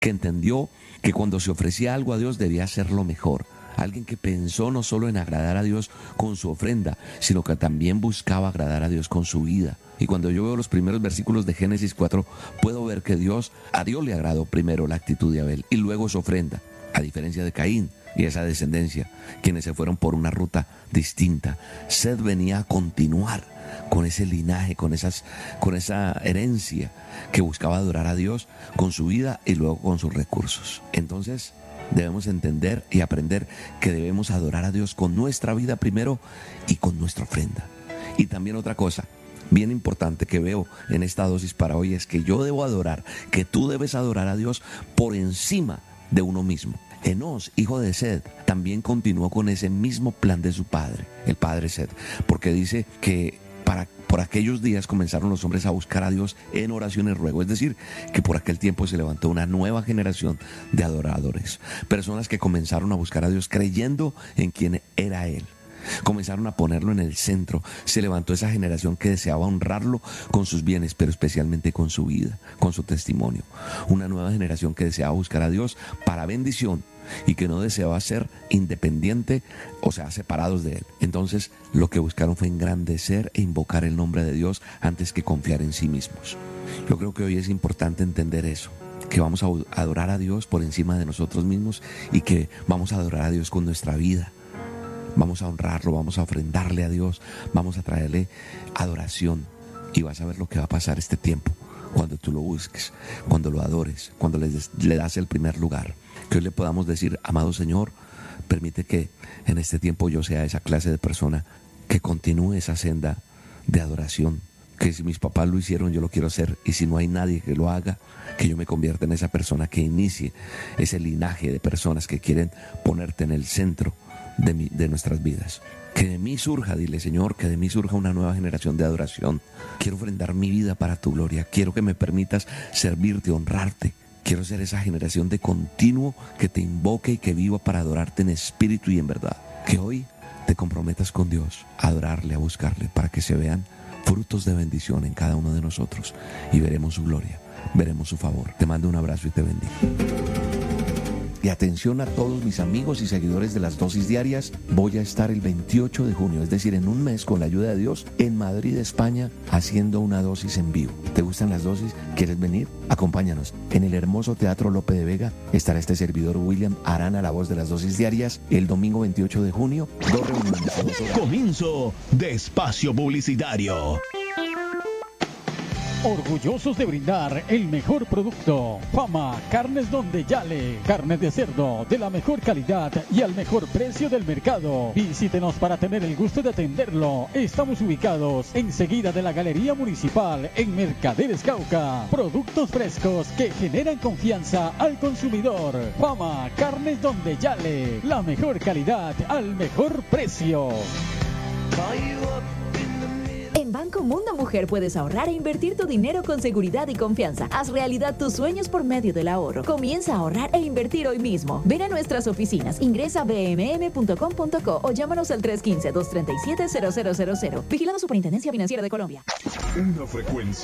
que entendió que cuando se ofrecía algo a Dios debía hacerlo mejor. Alguien que pensó no solo en agradar a Dios con su ofrenda, sino que también buscaba agradar a Dios con su vida. Y cuando yo veo los primeros versículos de Génesis 4, puedo ver que a Dios le agradó primero la actitud de Abel y luego su ofrenda, a diferencia de Caín y esa descendencia, quienes se fueron por una ruta distinta. Seth venía a continuar con ese linaje, con esa herencia que buscaba adorar a Dios con su vida y luego con sus recursos. Entonces, debemos entender y aprender que debemos adorar a Dios con nuestra vida primero y con nuestra ofrenda. Y también otra cosa bien importante que veo en esta dosis para hoy es que yo debo adorar, que tú debes adorar a Dios por encima de uno mismo. Enós, hijo de Seth, también continuó con ese mismo plan de su padre, el padre Seth, porque dice que por aquellos días comenzaron los hombres a buscar a Dios en oración y ruego. Es decir, que por aquel tiempo se levantó una nueva generación de adoradores. Personas que comenzaron a buscar a Dios creyendo en quién era Él. Comenzaron a ponerlo en el centro. Se levantó esa generación que deseaba honrarlo con sus bienes, pero especialmente con su vida, con su testimonio. Una nueva generación que deseaba buscar a Dios para bendición y que no deseaba ser independiente, o sea, separados de Él. Entonces, lo que buscaron fue engrandecer e invocar el nombre de Dios antes que confiar en sí mismos. Yo creo que hoy es importante entender eso, que vamos a adorar a Dios por encima de nosotros mismos y que vamos a adorar a Dios con nuestra vida. Vamos a honrarlo, vamos a ofrendarle a Dios, vamos a traerle adoración y vas a ver lo que va a pasar este tiempo cuando tú lo busques, cuando lo adores, cuando le das el primer lugar. Que hoy le podamos decir, amado Señor, permite que en este tiempo yo sea esa clase de persona que continúe esa senda de adoración, que si mis papás lo hicieron yo lo quiero hacer, y si no hay nadie que lo haga, que yo me convierta en esa persona que inicie ese linaje de personas que quieren ponerte en el centro de nuestras vidas. Que de mí surja, dile Señor, que de mí surja una nueva generación de adoración. Quiero ofrendar mi vida para tu gloria. Quiero que me permitas servirte, honrarte. Quiero ser esa generación de continuo que te invoque y que viva para adorarte en espíritu y en verdad. Que hoy te comprometas con Dios a adorarle, a buscarle, para que se vean frutos de bendición en cada uno de nosotros y veremos su gloria, veremos su favor. Te mando un abrazo y te bendigo. Y atención a todos mis amigos y seguidores de las dosis diarias, voy a estar el 28 de junio, es decir, en un mes, con la ayuda de Dios, en Madrid, España, haciendo una dosis en vivo. ¿Te gustan las dosis? ¿Quieres venir? Acompáñanos. En el hermoso Teatro Lope de Vega estará este servidor William Arana, la voz de las dosis diarias, el domingo 28 de junio, 2 reuniones. Comienzo de espacio publicitario. Orgullosos de brindar el mejor producto. Fama Carnes Donde Yale. Carnes de cerdo de la mejor calidad y al mejor precio del mercado. Visítenos para tener el gusto de atenderlo. Estamos ubicados enseguida de la Galería Municipal en Mercaderes Cauca. Productos frescos que generan confianza al consumidor. Fama Carnes Donde Yale. La mejor calidad al mejor precio. En Banco Mundo Mujer puedes ahorrar e invertir tu dinero con seguridad y confianza. Haz realidad tus sueños por medio del ahorro. Comienza a ahorrar e invertir hoy mismo. Ven a nuestras oficinas, ingresa a bmm.com.co o llámanos al 315-237-0000. Vigilado Superintendencia Financiera de Colombia. Una frecuencia